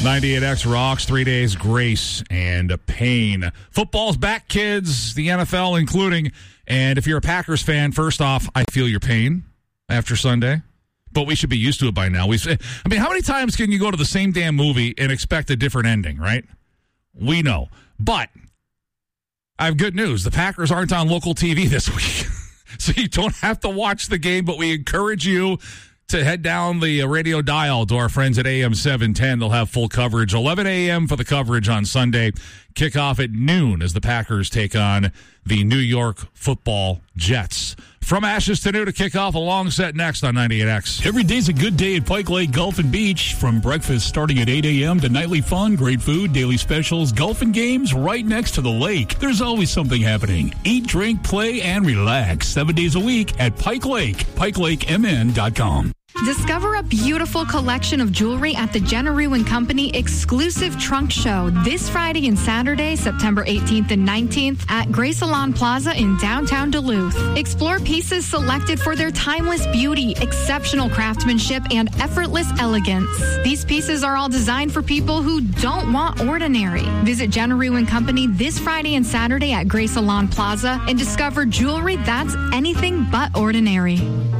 98X rocks, 3 days grace and pain. Football's back, kids, the NFL including. And if you're a Packers fan, first off, I feel your pain after Sunday. But we should be used to it by now. How many times can you go to the same damn movie and expect a different ending, right? We know. But I have good news. The Packers aren't on local TV this week. So you don't have to watch the game, but we encourage you to head down the radio dial to our friends at AM 710. They'll have full coverage. 11 a.m. for the coverage on Sunday. Kickoff at noon as the Packers take on the New York Football Jets. From ashes to new to kick off a long set next on 98X. Every day's a good day at Pike Lake Golf and Beach. From breakfast starting at 8 a.m. to nightly fun, great food, daily specials, golf and games right next to the lake. There's always something happening. Eat, drink, play, and relax 7 days a week at Pike Lake. PikeLakeMN.com. Discover a beautiful collection of jewelry at the Jenna Rue & Company exclusive trunk show this Friday and Saturday, September 18th and 19th at Gray Salon Plaza in downtown Duluth. Explore pieces selected for their timeless beauty, exceptional craftsmanship, and effortless elegance. These pieces are all designed for people who don't want ordinary. Visit Jenna Rue & Company this Friday and Saturday at Gray Salon Plaza and discover jewelry that's anything but ordinary.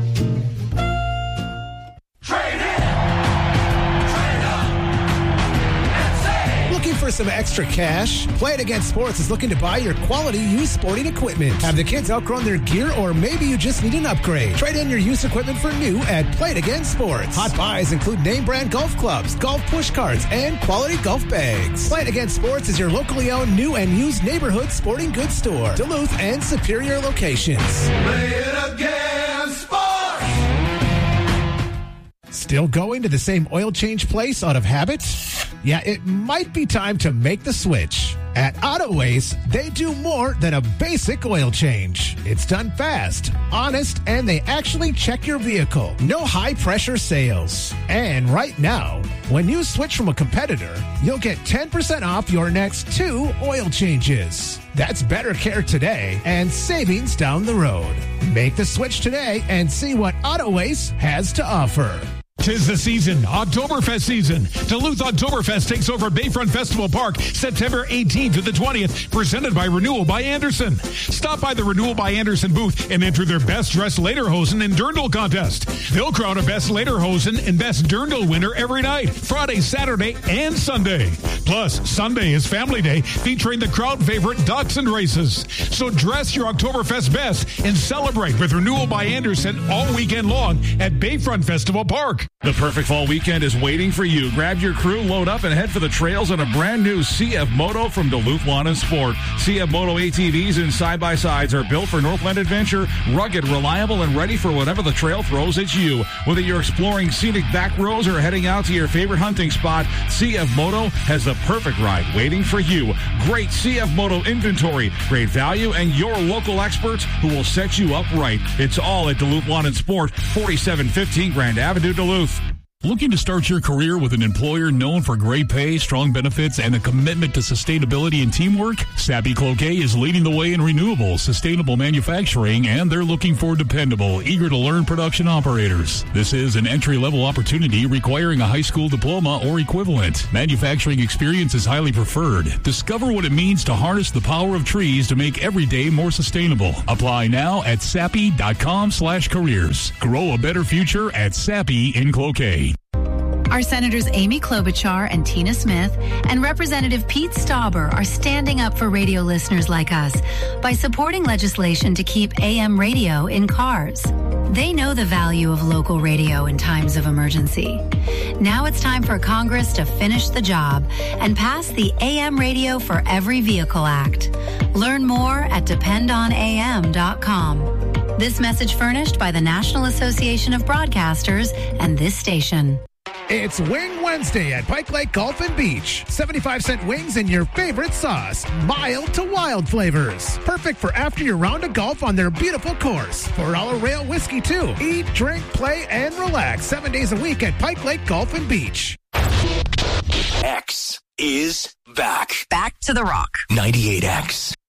Looking for some extra cash? Play It Again Sports is looking to buy your quality used sporting equipment. Have the kids outgrown their gear, or maybe you just need an upgrade? Trade in your used equipment for new at Play It Again Sports. Hot buys include name brand golf clubs, golf push carts, and quality golf bags. Play It Again Sports is your locally owned new and used neighborhood sporting goods store. Duluth and Superior locations. Play It Again Sports. Still going to the same oil change place out of habit? Yeah, it might be time to make the switch. At Autoways, they do more than a basic oil change. It's done fast, honest, and they actually check your vehicle. No high-pressure sales. And right now, when you switch from a competitor, you'll get 10% off your next 2 oil changes. That's better care today and savings down the road. Make the switch today and see what Autoways has to offer. 'Tis the season, Oktoberfest season. Duluth Oktoberfest takes over Bayfront Festival Park September 18th to the 20th, presented by Renewal by Anderson. Stop by the Renewal by Anderson booth and enter their Best Dressed Lederhosen and Dirndl contest. They'll crown a Best Lederhosen and Best Dirndl winner every night, Friday, Saturday, and Sunday. Plus, Sunday is Family Day, featuring the crowd favorite Dachshund races. So dress your Oktoberfest best and celebrate with Renewal by Anderson all weekend long at Bayfront Festival Park. The perfect fall weekend is waiting for you. Grab your crew, load up, and head for the trails on a brand new CF Moto from Duluth Lawn and Sport. CF Moto ATVs and side-by-sides are built for Northland adventure, rugged, reliable, and ready for whatever the trail throws at you. Whether you're exploring scenic back roads or heading out to your favorite hunting spot, CF Moto has the perfect ride waiting for you. Great CF Moto inventory, great value, and your local experts who will set you up right. It's all at Duluth Lawn and Sport, 4715 Grand Avenue, Duluth. Looking to start your career with an employer known for great pay, strong benefits, and a commitment to sustainability and teamwork? Sappi Cloquet is leading the way in renewable, sustainable manufacturing, and they're looking for dependable, eager-to-learn production operators. This is an entry-level opportunity requiring a high school diploma or equivalent. Manufacturing experience is highly preferred. Discover what it means to harness the power of trees to make every day more sustainable. Apply now at sappi.com/careers. Grow a better future at Sappi in Cloquet. Our Senators Amy Klobuchar and Tina Smith and Representative Pete Stauber are standing up for radio listeners like us by supporting legislation to keep AM radio in cars. They know the value of local radio in times of emergency. Now it's time for Congress to finish the job and pass the AM Radio for Every Vehicle Act. Learn more at dependonam.com. This message furnished by the National Association of Broadcasters and this station. It's Wing Wednesday at Pike Lake Golf and Beach. 75-cent wings and your favorite sauce. Mild to wild flavors. Perfect for after your round of golf on their beautiful course. $4 rail whiskey, too. Eat, drink, play, and relax 7 days a week at Pike Lake Golf and Beach. X is back. Back to the rock. 98X.